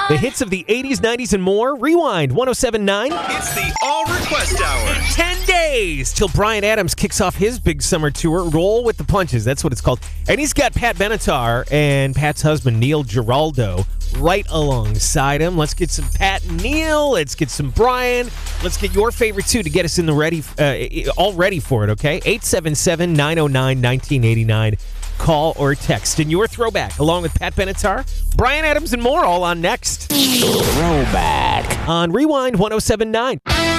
The hits of the 80s, 90s, and more. Rewind 1079. It's the All Request Hour. 10 days till Bryan Adams kicks off his big summer tour. Roll with the punches. That's what it's called. And he's got Pat Benatar and Pat's husband, Neil Giraldo, right alongside him. Let's get some Pat and Neil. Let's get some Bryan. Let's get your favorite two to get us in the all ready for it, okay? 877-909-1989. Call or text. And your throwback, along with Pat Benatar, Bryan Adams, and more, all on next. Throwback. On Rewind 1079.